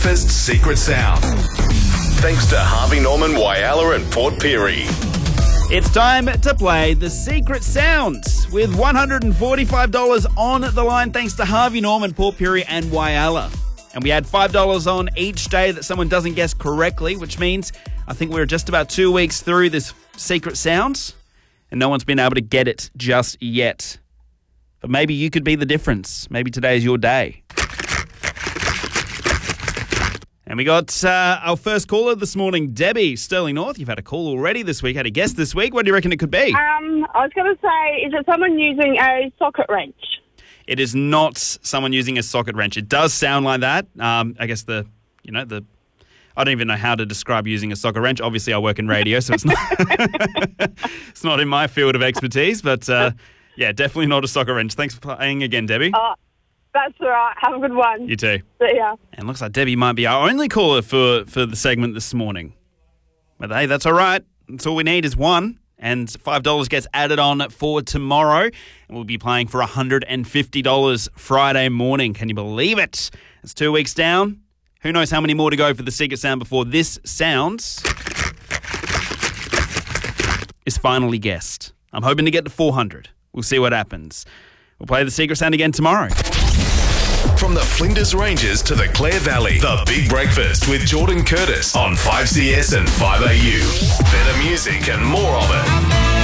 Breakfast Secret Sound. Thanks to Harvey Norman, Whyalla and Port Pirie. It's time to play the Secret Sounds with $145 on the line thanks to Harvey Norman, Port Pirie and Whyalla. And we add $5 on each day that someone doesn't guess correctly, which means I think we're just about 2 weeks through this Secret Sounds and no one's been able to get it just yet. But maybe you could be the difference. Maybe today is your day. And we got our first caller this morning, Debbie, Stirling North. You've had a call already this week, had a guess this week. What do you reckon it could be? I was going to say, is it someone using a socket wrench? It is not someone using a socket wrench. It does sound like that. I guess I don't even know how to describe using a socket wrench. Obviously, I work in radio, so it's not it's not in my field of expertise. But yeah, definitely not a socket wrench. Thanks for playing again, Debbie. That's all right. Have a good one. You too. See ya. And looks like Debbie might be our only caller for the segment this morning. But hey, that's all right. That's all we need is one. And $5 gets added on for tomorrow. And we'll be playing for $150 Friday morning. Can you believe it? It's 2 weeks down. Who knows how many more to go for the Secret Sound before this sounds is finally guessed. I'm hoping to get to 400. We'll see what happens. We'll play the Secret Sound again tomorrow. From the Flinders Ranges to the Clare Valley, The Big Breakfast with Jordan Curtis on 5CS and 5AU. Better music and more of it.